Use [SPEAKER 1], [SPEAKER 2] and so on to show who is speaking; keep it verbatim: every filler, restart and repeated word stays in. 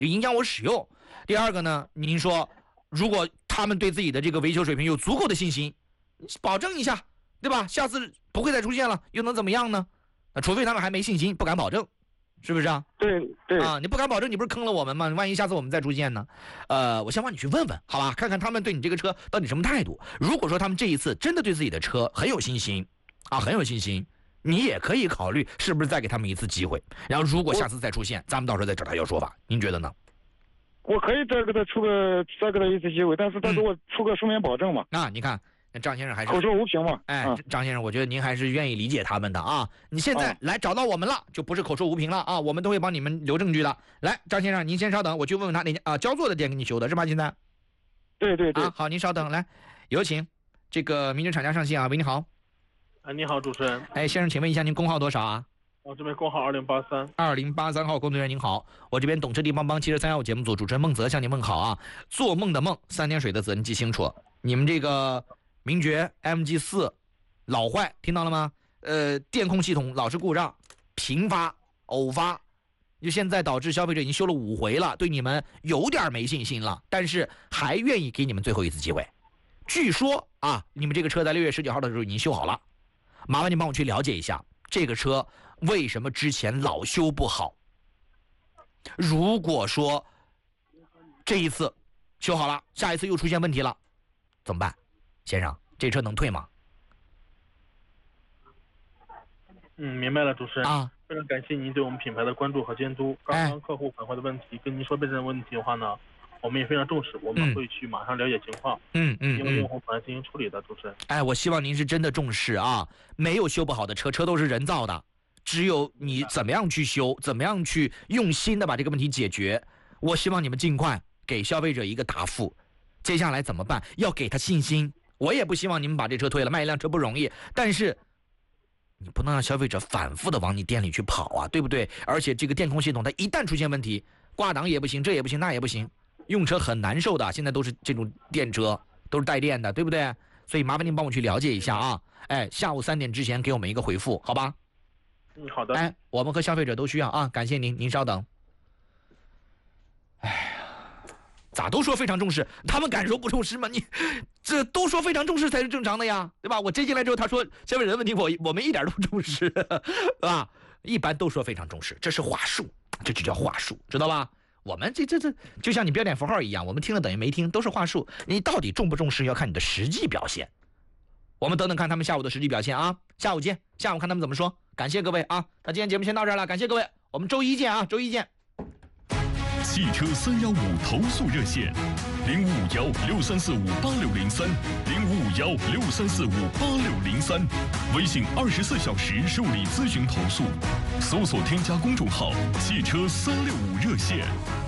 [SPEAKER 1] 影响我使用。第二个呢，您说如果他们对自己的这个维修水平有足够的信心，保证一下，对吧？下次不会再出现了，又能怎么样呢？那除非他们还没信心，不敢保证，是不是啊？
[SPEAKER 2] 对对
[SPEAKER 1] 啊，你不敢保证，你不是坑了我们吗？万一下次我们再出现呢？呃，我先帮你去问问，好吧？看看他们对你这个车到底什么态度。如果说他们这一次真的对自己的车很有信心，啊，很有信心，你也可以考虑是不是再给他们一次机会。然后如果下次再出现，咱们到时候再找他要说法，您觉得呢？
[SPEAKER 2] 我可以再给他出个再给他一次机会，但是他给我出个书面保证嘛。
[SPEAKER 1] 啊，你看。那张先生还是
[SPEAKER 2] 口说无凭嘛？
[SPEAKER 1] 哎，
[SPEAKER 2] 啊、
[SPEAKER 1] 张先生，我觉得您还是愿意理解他们的啊。你现在来找到我们了，就不是口说无凭了啊，我们都会帮你们留证据的。来，张先生，您先稍等，我去问问他哪家啊焦作的店给你修的是吧？现在？
[SPEAKER 2] 对对对。
[SPEAKER 1] 啊，好，您稍等，来，有请这个民政厂家上线啊。喂，你好。
[SPEAKER 3] 哎，你好，主持人。
[SPEAKER 1] 哎，先生，请问一下您工号多少啊？
[SPEAKER 3] 我这边工号二零八三。
[SPEAKER 1] 二零八三号工作人员您好，我这边懂车帝帮帮汽车三幺五节目组主持人孟泽向您问好啊。做梦的梦，三点水的责任记清楚。你们这个。名爵 M G 四 老坏，听到了吗？呃，电控系统老是故障，频发、偶发，就现在导致消费者已经修了五回了，对你们有点没信心了，但是还愿意给你们最后一次机会。据说啊，你们这个车在六月十九号的时候已经修好了，麻烦你帮我去了解一下这个车为什么之前老修不好。如果说这一次修好了，下一次又出现问题了，怎么办？先生，这车能退吗？
[SPEAKER 3] 嗯，明白了，主持人
[SPEAKER 1] 啊，
[SPEAKER 3] 非常感谢您对我们品牌的关注和监督。刚刚客户反馈的问题、哎、跟您说备份的问题的话呢，我们也非常重视，我们会去马上了解情况，
[SPEAKER 1] 嗯嗯，
[SPEAKER 3] 因为用户反映进行处理的，主持人。
[SPEAKER 1] 哎，我希望您是真的重视啊！没有修不好的车，车都是人造的，只有你怎么样去修，怎么样去用心的把这个问题解决。我希望你们尽快给消费者一个答复，接下来怎么办？要给他信心。我也不希望你们把这车退了，卖一辆车不容易，但是你不能让消费者反复的往你店里去跑啊，对不对？而且这个电控系统它一旦出现问题，挂档也不行，这也不行，那也不行，用车很难受的。现在都是这种电车，都是带电的，对不对？所以麻烦您帮我去了解一下啊！哎，下午三点之前给我们一个回复，好吧？
[SPEAKER 3] 嗯，好的。
[SPEAKER 1] 哎，我们和消费者都需要啊，感谢您，您稍等。哎呀。咋都说非常重视，他们敢说不重视吗？你这都说非常重视才是正常的呀，对吧？我接进来之后，他说消费者的问题，我我们一点都不重视，啊，一般都说非常重视，这是话术，这就叫话术，知道吧？我们这这这就像你标点符号一样，我们听了等于没听，都是话术。你到底重不重视，要看你的实际表现。我们等等看他们下午的实际表现啊，下午见，下午看他们怎么说。感谢各位啊，那今天节目先到这儿了，感谢各位，我们周一见啊，周一见。
[SPEAKER 4] 汽车三幺五投诉热线：零五五幺六三四五八六零三，零五五幺六三四五八六零三。微信二十四小时受理咨询投诉，搜索添加公众号“汽车三六五热线”。